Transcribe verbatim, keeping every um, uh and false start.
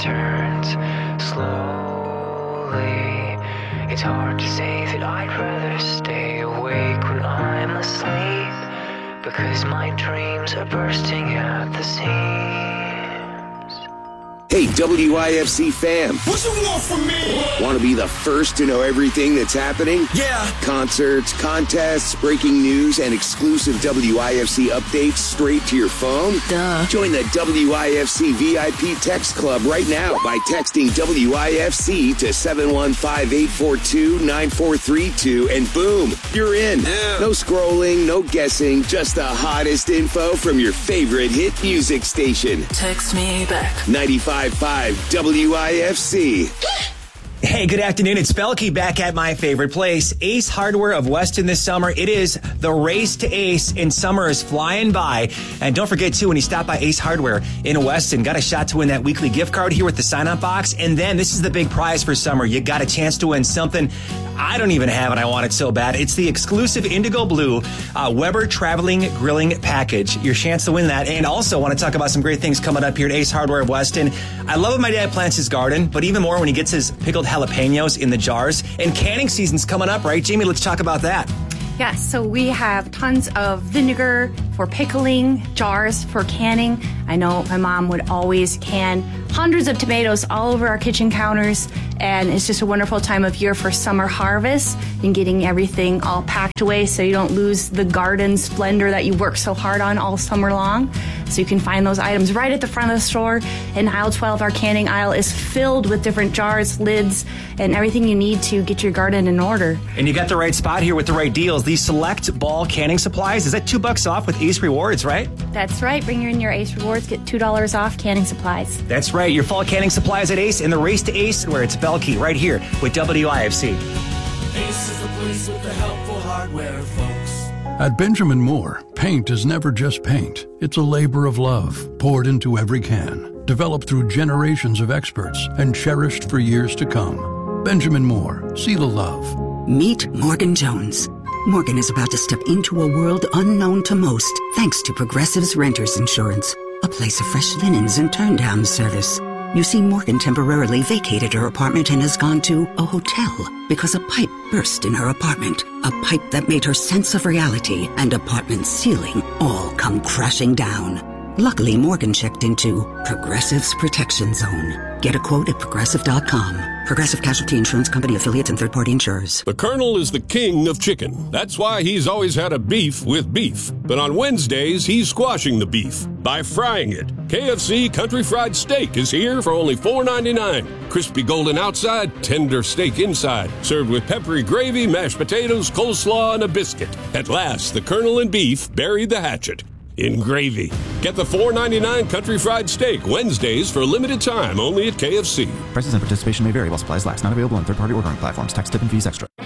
returns slowly. It's hard to say that I'd rather stay awake when I'm asleep, because my dreams are bursting at the seams. Hey, W I F C fam. What you want from me? Want to be the first to know everything that's happening? Yeah. Concerts, contests, breaking news, and exclusive W I F C updates straight to your phone? Duh. Join the W I F C V I P Text Club right now by texting W I F C to seven one five, eight four two, nine four three two, and boom, you're in. Yeah. No scrolling, no guessing, just the hottest info from your favorite hit music station. Text me back. ninety-five point five W I F C. Hey, good afternoon. It's Belky back at my favorite place, Ace Hardware of Weston this summer. It is the race to Ace, and summer is flying by. And don't forget, too, when you stop by Ace Hardware in Weston, got a shot to win that weekly gift card here with the sign-up box. And then this is the big prize for summer. You got a chance to win something I don't even have, and I want it so bad. It's the exclusive Indigo Blue uh, Weber Traveling Grilling Package. Your chance to win that. And also want to talk about some great things coming up here at Ace Hardware of Weston. I love when my dad plants his garden, but even more when he gets his pickled jalapenos in the jars. And canning season's coming up, right? Jamie, let's talk about that. Yes, so we have tons of vinegar for pickling, jars for canning. I know my mom would always can hundreds of tomatoes all over our kitchen counters, and it's just a wonderful time of year for summer harvest and getting everything all packed away so you don't lose the garden splendor that you work so hard on all summer long. So you can find those items right at the front of the store. In aisle twelve, our canning aisle is filled with different jars, lids, and everything you need to get your garden in order. And you got the right spot here with the right deals. These Select Ball canning supplies, is that two bucks off with Ace Rewards, right? That's right. Bring in your Ace Rewards, get two dollars off canning supplies. That's right. Your fall canning supplies at Ace, and the race to Ace, where it's Belky right here with W I F C. Ace is the place with the helpful hardware, folks. At Benjamin Moore, paint is never just paint. It's a labor of love poured into every can, developed through generations of experts and cherished for years to come. Benjamin Moore, see the love. Meet Morgan Jones. Morgan is about to step into a world unknown to most, thanks to Progressive's Renters Insurance, a place of fresh linens and turn-down service. You see, Morgan temporarily vacated her apartment and has gone to a hotel because a pipe burst in her apartment. A pipe that made her sense of reality and apartment ceiling all come crashing down. Luckily, Morgan checked into Progressive's Protection Zone. Get a quote at Progressive dot com. Progressive Casualty Insurance Company, affiliates, and third-party insurers. The Colonel is the king of chicken. That's why he's always had a beef with beef. But on Wednesdays, he's squashing the beef by frying it. K F C Country Fried Steak is here for only four ninety-nine. Crispy golden outside, tender steak inside. Served with peppery gravy, mashed potatoes, coleslaw, and a biscuit. At last, the Colonel and beef buried the hatchet in gravy. Get the four ninety-nine Country Fried Steak Wednesdays for a limited time only at K F C. Prices and participation may vary while supplies last. Not available on third-party ordering platforms. Tax, tip, and fees extra.